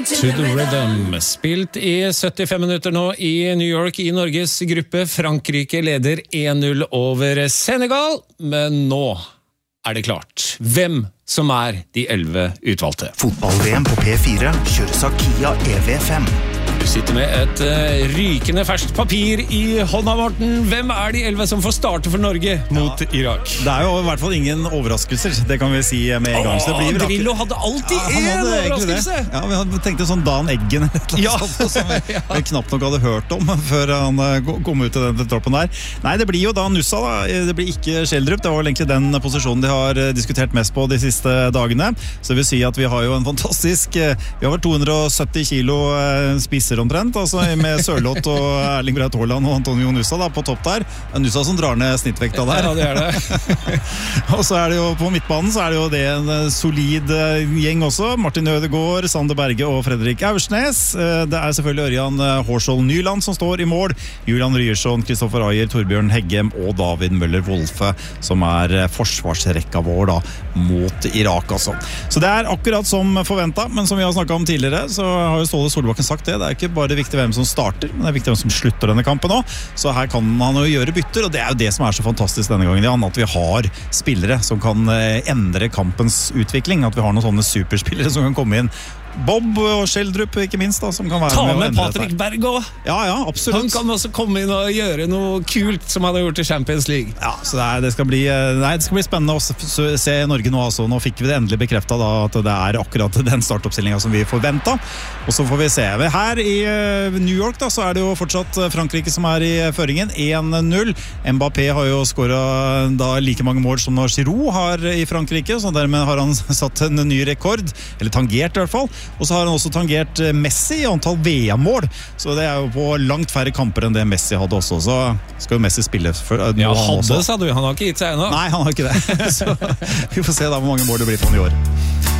To the Rhythm, spilt i 75 minutter nå i New York i Norges gruppe. Frankrike leder 1-0 over Senegal, men nå det klart hvem som de 11 utvalgte. Fotball-VM på P4 kjøres av Kia EV5. Du sitter med et rykende ferskt papir i hånda, Morten. Hvem de 11 som får starte for Norge mot Irak? Det jo I hvert fall ingen overraskelser, det kan vi si med en gang. Så det blir Drillo hadde alltid en overraskelse! Ja, vi tenkte sånn Dan Eggen som vi knapt nok hadde hørt om før han kom ut I den troppen der. Nei, det blir jo da Nusa da. Det blir ikke Schjelderup. Det var egentlig den posisjonen de har diskutert mest på de siste dagene. Så det vil si at vi har jo en fantastisk, vi har vel 270 kilo spisser omtrent, altså med Sørloth og Erling Braut Haaland og Antonio Nusa da, på topp der. Nusa som drar ned snittvekta der. Ja, det det. Og så det jo på midtbanen, så det jo det en solid gjeng også. Martin Ødegaard, Sander Berge og Fredrik Aursnes. Det selvfølgelig Ørjan Hårsvold Nyland som står I mål. Julian Ryerson, Kristoffer Ayer, Torbjørn Heggem og David Møller Wolfe som forsvarsrekka vår da, mot Irak altså. Så det akkurat som forventet, men som vi har snakket om tidligere, så har jo Ståle Solbakken sagt det. Det ikke bare viktig hvem som starter, men det viktig hvem som slutter denne kampen også. Så her kan man jo gjøre bytter, og det jo det som så fantastisk denne gangen, Jan, at vi har spillere som kan endre kampens utvikling, at vi har noen sånne superspillere som kan komme inn. Bob og Schjelderup ikke minst da, som kan være Ta med Patrick Berg også. Ja, absolutt. Han kan også komme inn og gjøre noe kult som han har gjort I Champions League. Ja, så det skal bli spennende å se Norge nå altså. Nå fikk vi det endelig bekreftet da, at det akkurat den startoppstillingen som vi forventet. Og så får vi se. Her I New York da, så det jo fortsatt Frankrike som I føringen. 1-0. Mbappé har jo skåret da like mange mål som når Giroud har I Frankrike, så dermed har han satt en ny rekord, eller tangert I hvert fall. Og så har han også tangert Messi I antall VM-mål, så det jo på langt færre kamper enn det Messi hadde også, så skal jo Messi spille for Ja, hadde, sa du, han har ikke gitt seg ennå. Nei, han har ikke det. Så vi får se da hvor mange mål det blir på han I år.